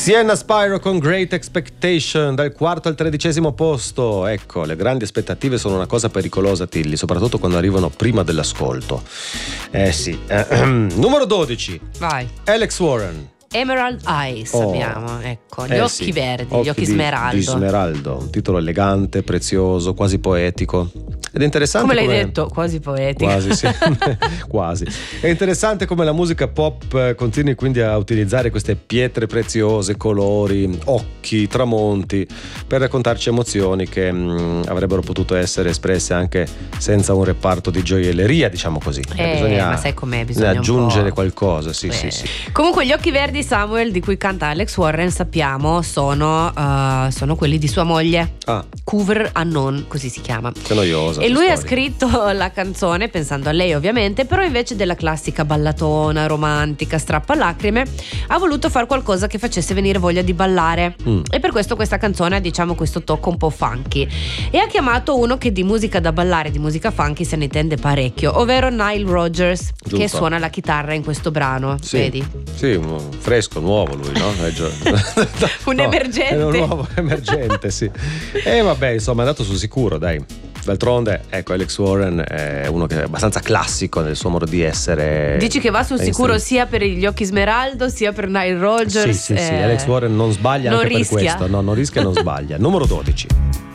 Sienna Spyro con Great Expectation, dal 4° al 13° posto. Ecco, le grandi aspettative sono una cosa pericolosa, Tilly, soprattutto quando arrivano prima dell'ascolto. Sì. Numero 12. Vai. Alex Warren. Emerald Eyes abbiamo, ecco, gli occhi verdi, gli occhi smeraldo. Di smeraldo, un titolo elegante, prezioso, quasi poetico. Ed è interessante come l'hai detto, quasi poetico. Quasi, sì. Quasi. È interessante come la musica pop continui quindi a utilizzare queste pietre preziose, colori, occhi, tramonti per raccontarci emozioni che avrebbero potuto essere espresse anche senza un reparto di gioielleria, diciamo così. Ma sai com'è? Bisogna aggiungere qualcosa, sì. Comunque gli occhi verdi, Samuel, di cui canta Alex Warren, sappiamo sono quelli di sua moglie. Cover Unknown, così si chiama. Che noiosa. E lui ha scritto la canzone pensando a lei, ovviamente, però invece della classica ballatona romantica strappalacrime ha voluto fare qualcosa che facesse venire voglia di ballare. E per questo questa canzone ha, diciamo, questo tocco un po' funky, e ha chiamato uno che di musica da ballare, di musica funky se ne intende parecchio, ovvero Nile Rodgers. Giusto. Che suona la chitarra in questo brano. Sì. Vedi? Sì, fresco, nuovo lui, no? Un emergente. È un nuovo emergente, sì. E vabbè, insomma, è andato sul sicuro, dai. D'altronde, ecco, Alex Warren è uno che è abbastanza classico nel suo modo di essere. Dici che va sul sicuro sia per gli occhi smeraldo sia per Nile Rodgers. Sì, Alex Warren non sbaglia, non anche rischia. Per questo. No, non rischia e non sbaglia. Numero 12.